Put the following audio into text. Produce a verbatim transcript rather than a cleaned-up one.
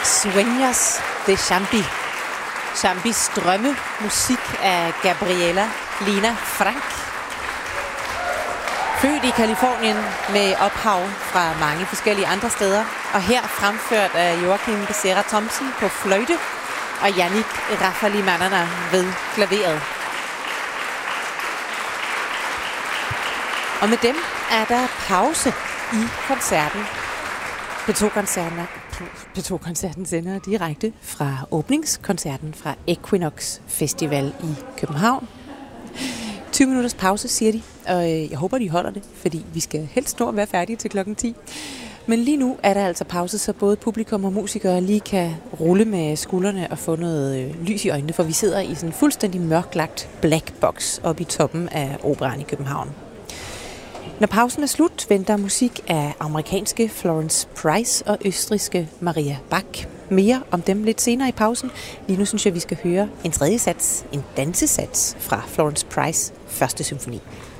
Sueños de Champi. Champis drømme, musik af Gabriela Lina Frank. Født i Californien med ophav fra mange forskellige andre steder, og her fremført af Joachim Becerra Thomsen på fløjte og Yannick Raffali-Manana ved klaveret. Og med dem er der pause i koncerten. P to-koncerten, P to-koncerten sender direkte fra åbningskoncerten fra Equinox Festival i København. tyve minutters pause, siger de, og jeg håber, de holder det, fordi vi skal helst nå at være færdige til klokken ti. Men lige nu er der altså pause, så både publikum og musikere lige kan rulle med skuldrene og få noget øh, lys i øjnene, for vi sidder i sådan en fuldstændig mørklagt black box oppe i toppen af Operaen i København. Når pausen er slut, venter musik af amerikanske Florence Price og østrigske Maria Bach. Mere om dem lidt senere i pausen. Lige nu synes jeg, vi skal høre en tredje sats, en dansesats fra Florence Price' første symfoni.